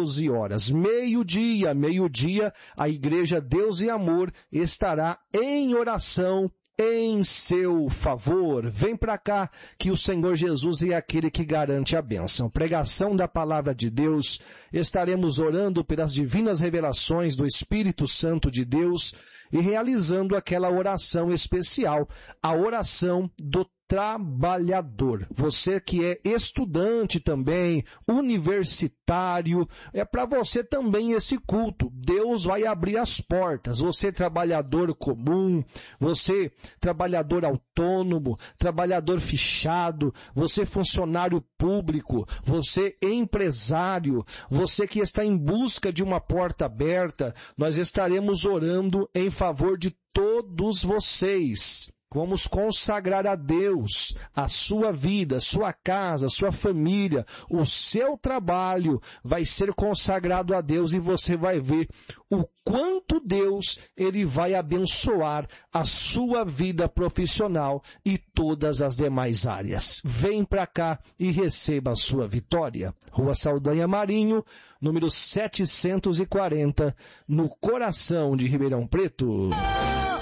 12 horas. Meio-dia, a Igreja Deus e Amor estará em oração em seu favor. Vem para cá que o Senhor Jesus é aquele que garante a bênção. Pregação da palavra de Deus, estaremos orando pelas divinas revelações do Espírito Santo de Deus e realizando aquela oração especial, a oração do trabalhador. Você que é estudante também, universitário, é para você também esse culto. Deus vai abrir as portas. Você trabalhador comum, você trabalhador autônomo, trabalhador fichado, você funcionário público, você empresário, você que está em busca de uma porta aberta, nós estaremos orando em favor de todos vocês. Vamos consagrar a Deus a sua vida, sua casa, sua família, o seu trabalho vai ser consagrado a Deus e você vai ver o quanto Deus ele vai abençoar a sua vida profissional e todas as demais áreas. Vem para cá e receba a sua vitória. Rua Saldanha Marinho, número 740, no coração de Ribeirão Preto.